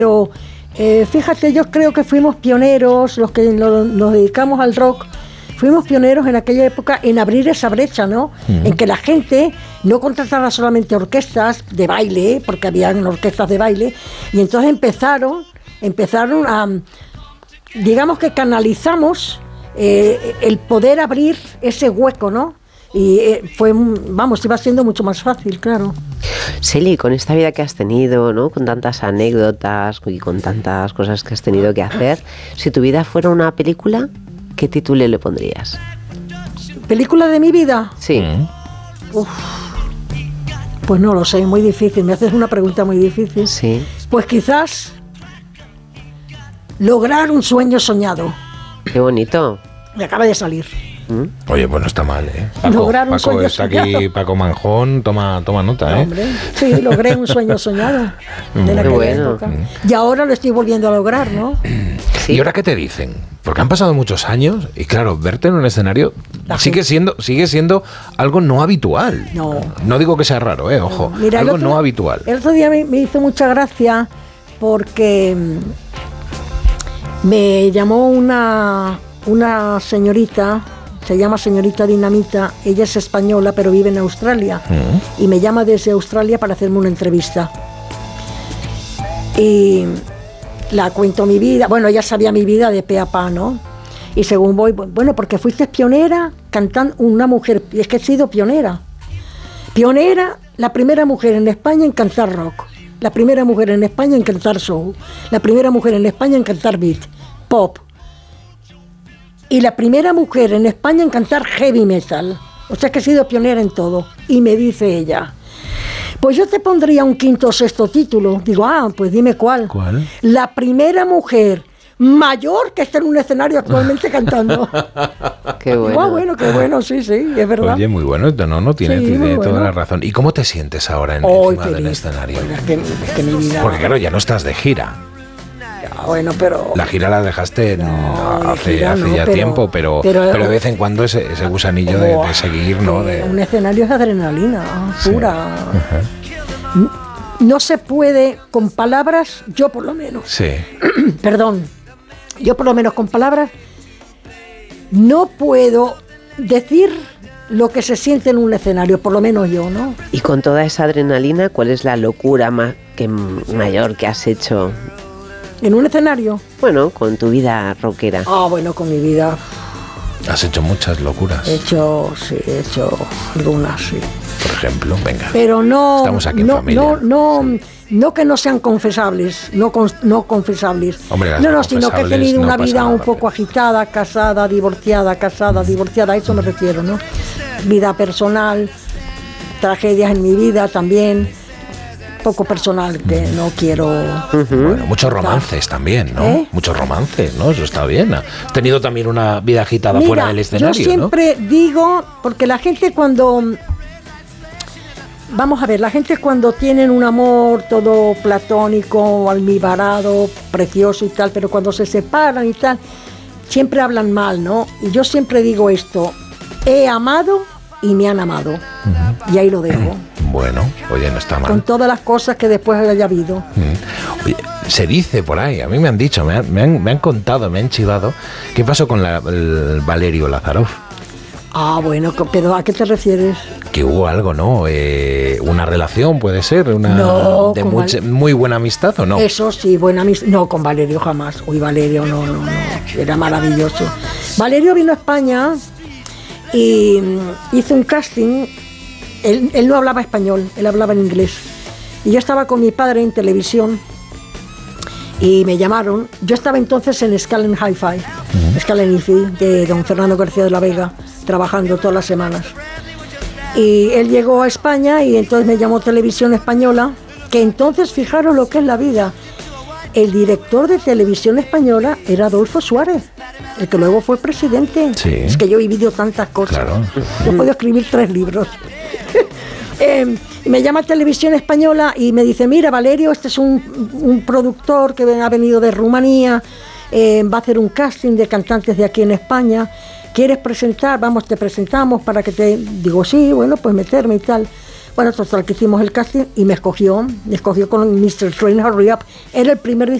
Pero fíjate, yo creo que fuimos pioneros, los que nos dedicamos al rock, fuimos pioneros en aquella época en abrir esa brecha, ¿no? En que la gente no contratara solamente orquestas de baile, porque habían orquestas de baile, y entonces empezaron a, digamos que canalizamos el poder abrir ese hueco, ¿no? Y iba siendo mucho más fácil, claro. Celi, con esta vida que has tenido, ¿no? Con tantas anécdotas y con tantas cosas que has tenido que hacer, si tu vida fuera una película, ¿qué título le pondrías? ¿Película de mi vida? Sí. Uf, pues no lo sé, muy difícil. Me haces una pregunta muy difícil. Sí. Pues quizás lograr un sueño soñado. Qué bonito. Me acaba de salir. Oye, pues no está mal, ¿eh? Paco está aquí, Paco Manjón, toma nota, ¿eh? Hombre, sí, logré un sueño soñado de la época. Y ahora lo estoy volviendo a lograr, ¿no? Sí. ¿Y ahora qué te dicen? Porque han pasado muchos años y claro, verte en un escenario sigue siendo algo no habitual. No digo que sea raro, ojo, mira, algo no habitual. El otro día me hizo mucha gracia porque me llamó una señorita. Se llama señorita Dinamita, ella es española pero vive en Australia y me llama desde Australia para hacerme una entrevista y la cuento mi vida, bueno, ella sabía mi vida de pe a pa, ¿no? Y según voy, bueno, porque fuiste pionera cantando, una mujer, y es que he sido pionera, la primera mujer en España en cantar rock, la primera mujer en España en cantar soul, la primera mujer en España en cantar beat, pop, y la primera mujer en España en cantar heavy metal. O sea que he sido pionera en todo. Y me dice ella, pues yo te pondría un quinto o sexto título. Digo, pues dime cuál. ¿Cuál? La primera mujer mayor que está en un escenario actualmente cantando. Qué bueno. Bueno, qué bueno, sí, es verdad. Oye, muy bueno, no tiene toda la razón. ¿Y cómo te sientes ahora encima del escenario? Bueno, es que mi vida... Porque claro, ya no estás de gira. Bueno, pero... La gira la dejaste hace ya tiempo, pero de vez en cuando ese gusanillo de seguir, ¿no? Un escenario es adrenalina pura. Sí. No se puede con palabras, yo por lo menos. Sí. Perdón. Yo por lo menos con palabras no puedo decir lo que se siente en un escenario, por lo menos yo, ¿no? Y con toda esa adrenalina, ¿cuál es la locura mayor que has hecho? ¿En un escenario? Bueno, con tu vida rockera. Bueno, con mi vida. Has hecho muchas locuras. He hecho algunas, sí. Por ejemplo, venga. Pero no. Estamos aquí en familia. No que no sean confesables, no confesables. Hombre, sino que he tenido una vida un poco agitada, casada, divorciada, a eso me refiero, ¿no? Vida personal, tragedias en mi vida también. Poco personal que no quiero... Bueno, muchos romances también, ¿no? Muchos romances, ¿no? Eso está bien. Has tenido también una vida agitada fuera del escenario, yo siempre digo, porque la gente cuando... Vamos a ver, la gente cuando tienen un amor todo platónico, almibarado, precioso y tal, pero cuando se separan y tal, siempre hablan mal, ¿no? Y yo siempre digo esto, he amado y me han amado. Y ahí lo dejo. Bueno, oye, no está mal. Con todas las cosas que después haya habido. Oye, se dice por ahí, a mí me han dicho, me han contado, me han chivado, ¿qué pasó con el Valerio Lázarov? Bueno, pero ¿a qué te refieres? Que hubo algo, ¿no? Una relación, puede ser, muy buena amistad, ¿o no? Eso sí, buena amistad. No, con Valerio jamás. Uy, Valerio, no. Era maravilloso. Valerio vino a España y hizo un casting. Él no hablaba español, él hablaba en inglés. Y yo estaba con mi padre en televisión y me llamaron. Yo estaba entonces en Scalen Hi-Fi, Scalen IFI, de don Fernando García de la Vega, trabajando todas las semanas. Y él llegó a España y entonces me llamó Televisión Española, que entonces, fijaros lo que es la vida. El director de Televisión Española era Adolfo Suárez, el que luego fue presidente. Sí. Es que yo he vivido tantas cosas. Claro. Yo he podido escribir 3 libros. Me llama Televisión Española y me dice, mira, Valerio, este es un productor que ha venido de Rumanía, va a hacer un casting de cantantes de aquí en España. ¿Quieres presentar? Vamos, te presentamos para que te... Digo, sí, bueno, pues meterme y tal. Bueno, total que hicimos el casting y me escogió con Mr. Train Hurry Up. Era el primer